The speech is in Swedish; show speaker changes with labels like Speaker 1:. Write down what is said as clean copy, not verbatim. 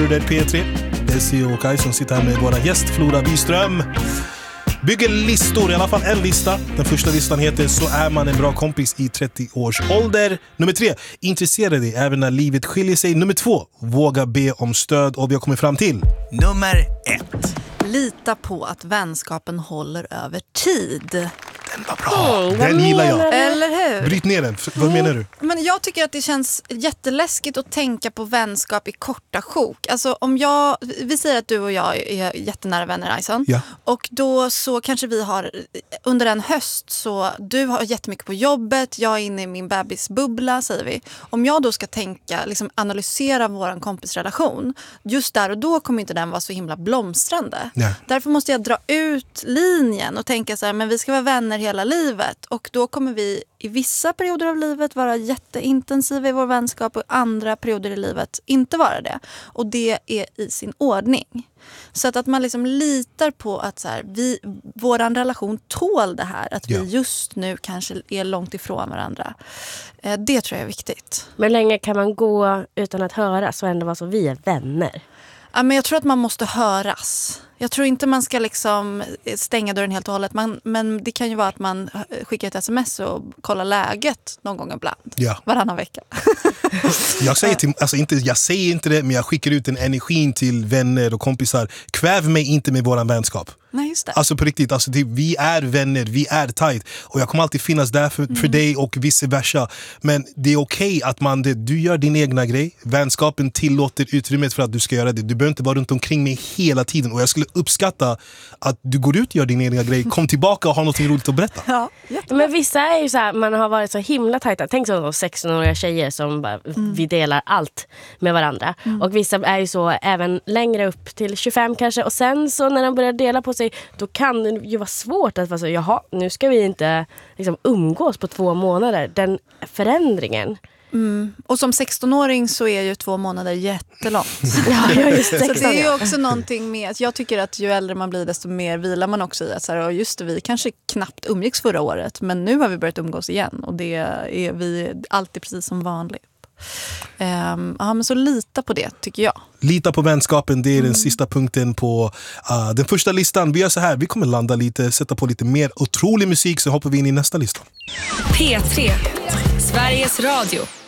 Speaker 1: där P3. Desi och Kaj som sitter här med våra gäst Flora Byström. Bygger listor, i alla fall en lista. Den första listan heter Så är man en bra kompis i 30 års ålder. Nummer 3, intressera dig även när livet skiljer sig. Nummer 2, våga be om stöd. Och vi har kommit fram till
Speaker 2: nummer 1.
Speaker 3: Lita på att vänskapen håller över tid.
Speaker 1: Den var bra, den gillar jag.
Speaker 3: Eller hur?
Speaker 1: Bryt ner den, vad menar du?
Speaker 3: Men jag tycker att det känns jätteläskigt att tänka på vänskap i korta sjok. Alltså om vi säger att du och jag är jättenära vänner, Ison.
Speaker 1: Ja.
Speaker 3: Och då så kanske vi har under en höst så du har jättemycket på jobbet, jag är inne i min bebisbubbla, säger vi. Om jag då ska tänka, liksom analysera våran kompisrelation, just där och då kommer inte den vara så himla blomstrande.
Speaker 1: Nej.
Speaker 3: Därför måste jag dra ut linjen och tänka så här, men vi ska vara vänner hela livet. Och då kommer vi i vissa perioder av livet vara jätteintensiva i vår vänskap och andra perioder i livet inte vara det. Och det är i sin ordning. Så att man liksom litar på att så här, våran relation tål det här. Att vi just nu kanske är långt ifrån varandra. Det tror jag är viktigt.
Speaker 4: Men länge kan man gå utan att höras och ändå vara så vi är vänner?
Speaker 3: Ja, men jag tror att man måste höras. Jag tror inte man ska liksom stänga dörren helt och hållet. Men det kan ju vara att man skickar ett sms och kollar läget någon gång ibland.
Speaker 1: Ja.
Speaker 3: Varannan vecka.
Speaker 1: Jag säger inte det, men jag skickar ut en energin till vänner och kompisar. Kväv mig inte med våran vänskap.
Speaker 3: Nej, just det.
Speaker 1: Alltså på riktigt, alltså vi är vänner, vi är tight. Och jag kommer alltid finnas där för dig och vice versa. Men det är okej att du gör din egna grej. Vänskapen tillåter utrymmet för att du ska göra det. Du behöver inte vara runt omkring mig hela tiden. Och jag skulle uppskatta att du går ut och gör din egna grej. Kom tillbaka och ha något roligt att berätta.
Speaker 3: Ja,
Speaker 4: men vissa är ju så här, man har varit så himla tajta. Tänk så 16-åriga tjejer som bara, vi delar allt med varandra. Och vissa är ju så även längre upp till 25 kanske. Och sen så när de börjar dela på sig, då kan det ju vara svårt att vara så, jaha, nu ska vi inte liksom umgås på 2 månader. Den förändringen.
Speaker 3: Och som 16-åring så är ju 2 månader jättelångt.
Speaker 4: Ja, just det.
Speaker 3: Så det är ju också någonting med att jag tycker att ju äldre man blir desto mer vilar man också i att så här, och just det, vi kanske knappt umgicks förra året, men nu har vi börjat umgås igen och det är vi alltid precis som vanligt. Men så lita på det, tycker jag.
Speaker 1: Lita på vänskapen, det är den sista punkten på den första listan. Vi gör så här, vi kommer landa lite, sätta på lite mer otrolig musik, så hoppar vi in i nästa lista.
Speaker 5: P3, Sveriges Radio.